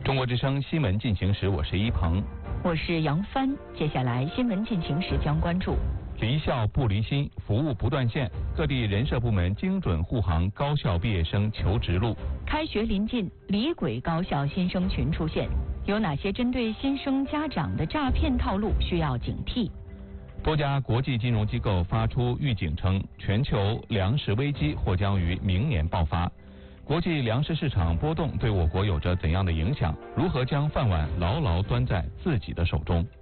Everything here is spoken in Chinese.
中国之声新闻进行时，我是一鹏， 我是杨帆。接下来新闻进行时将关注： 离校不离心，服务不断线，各地人社部门精准护航高校毕业生求职路。 开学临近，离轨高校新生群出现，有哪些针对新生家长的诈骗套路需要警惕？ 多家国际金融机构发出预警称，全球粮食危机或将于明年爆发。国际粮食市场波动对我国有着怎样的影响？如何将饭碗牢牢端在自己的手中？